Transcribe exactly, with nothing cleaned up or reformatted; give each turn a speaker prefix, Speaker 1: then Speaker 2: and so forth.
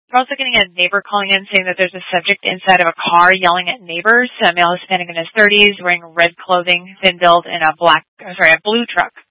Speaker 1: We're also getting a neighbor calling in saying that there's a subject inside of a car yelling at neighbors. A male Hispanic in his thirties, wearing red clothing, thin build, in a black, sorry, a blue truck.